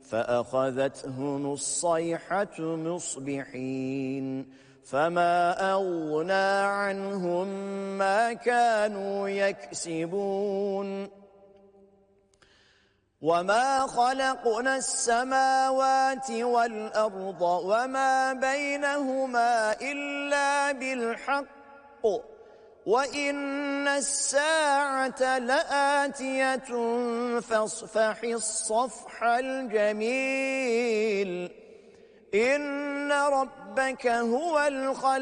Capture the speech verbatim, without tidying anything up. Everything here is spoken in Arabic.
فأخذتهم الصيحة مصبحين فما أغنى عنهم ما كانوا يكسبون وما خلقنا السماوات والأرض وما بينهما إلا بالحق وإن الساعة لآتية فاصفح الصفح الجميل إن ربك هو الخالق